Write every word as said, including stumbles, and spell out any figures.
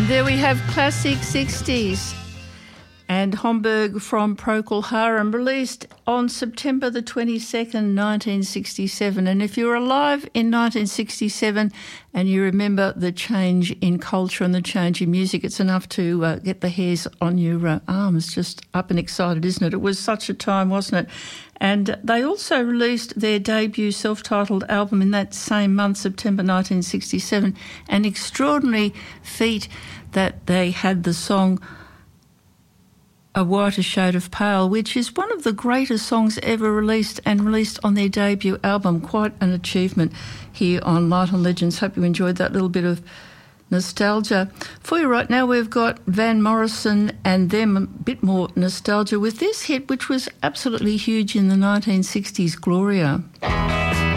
There we have Classic sixties and Homburg from Procol Harum, released on September the twenty-second, nineteen sixty-seven. And if you're alive in nineteen sixty-seven and you remember the change in culture and the change in music, it's enough to uh, get the hairs on your uh, arms just up and excited, isn't it? It was such a time, wasn't it? And they also released their debut self-titled album in that same month, September nineteen sixty-seven, an extraordinary feat that they had the song A Whiter Shade of Pale, which is one of the greatest songs ever released and released on their debut album. Quite an achievement here on Light on Legends. Hope you enjoyed that little bit of nostalgia. For you right now, we've got Van Morrison and them, a bit more nostalgia with this hit, which was absolutely huge in the nineteen sixties, Gloria.